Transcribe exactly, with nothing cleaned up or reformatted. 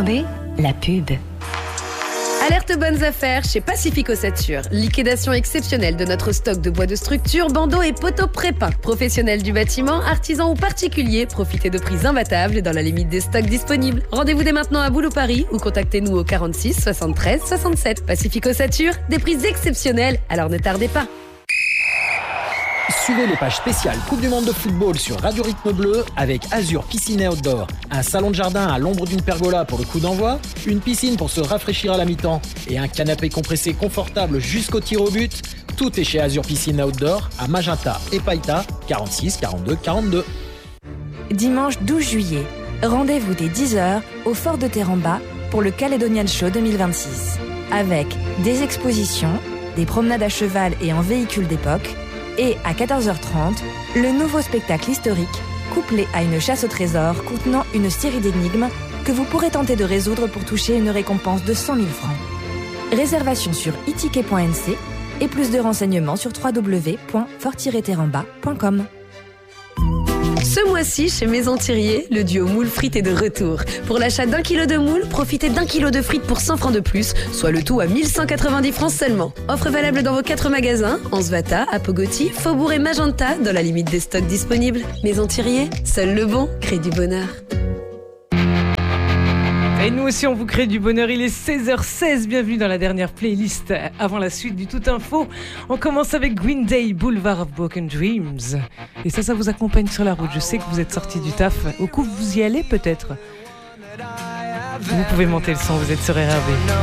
Attendez, la pub. Alerte bonnes affaires chez Pacific Ossature. Liquidation exceptionnelle de notre stock de bois de structure, bandeaux et poteaux prépeints. Professionnels du bâtiment, artisans ou particuliers, profitez de prix imbattables dans la limite des stocks disponibles. Rendez-vous dès maintenant à Boulot Paris ou contactez-nous au quarante-six soixante-treize soixante-sept. Pacific Ossature, des prix exceptionnels, alors ne tardez pas. Suivez les pages spéciales Coupe du Monde de football sur Radio Rythme Bleu avec Azur Piscine et Outdoor. Un salon de jardin à l'ombre d'une pergola pour le coup d'envoi, une piscine pour se rafraîchir à la mi-temps et un canapé compressé confortable jusqu'au tir au but. Tout est chez Azur Piscine et Outdoor à Magenta et Païta, quarante-six quarante-deux quarante-deux. Dimanche douze juillet, rendez-vous dès dix heures au Fort de Terramba pour le Caledonian Show deux mille vingt-six. Avec des expositions, des promenades à cheval et en véhicule d'époque, et à quatorze heures trente, le nouveau spectacle historique, couplé à une chasse au trésor contenant une série d'énigmes que vous pourrez tenter de résoudre pour toucher une récompense de cent mille francs. Réservation sur e ticket point n c et plus de renseignements sur w w w point fort tiret terramba point com. Ce mois-ci, chez Maison Thirier, le duo moules frites est de retour. Pour l'achat d'un kilo de moules, profitez d'un kilo de frites pour cent francs de plus, soit le tout à mille cent quatre-vingt-dix francs seulement. Offre valable dans vos quatre magasins, Ansvata, Apogoti, Faubourg et Magenta, dans la limite des stocks disponibles. Maison Thirier, seul le bon crée du bonheur. Et nous aussi, on vous crée du bonheur. Il est seize heures seize. Bienvenue dans la dernière playlist. Avant la suite du Tout Info, on commence avec Green Day, Boulevard of Broken Dreams. Et ça, ça vous accompagne sur la route. Je sais que vous êtes sortis du taf. Au coup, vous y allez peut-être. Vous pouvez monter le son, vous êtes sur R R B.